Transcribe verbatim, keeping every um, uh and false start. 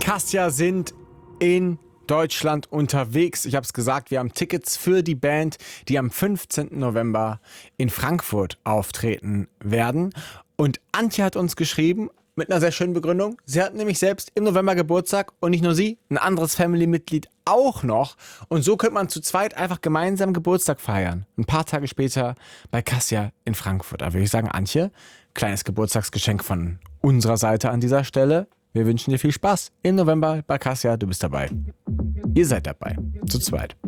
Kassia sind in Deutschland unterwegs. Ich habe es gesagt, wir haben Tickets für die Band, die am fünfzehnten November in Frankfurt auftreten werden. Und Antje hat uns geschrieben mit einer sehr schönen Begründung. Sie hat nämlich selbst im November Geburtstag und nicht nur sie, ein anderes Family-Mitglied auch noch. Und so könnte man zu zweit einfach gemeinsam Geburtstag feiern. Ein paar Tage später bei Kassia in Frankfurt. Da würde ich sagen, Antje, kleines Geburtstagsgeschenk von unserer Seite an dieser Stelle. Wir wünschen dir viel Spaß im November bei Kassia. Du bist dabei. Ihr seid dabei. Zu zweit.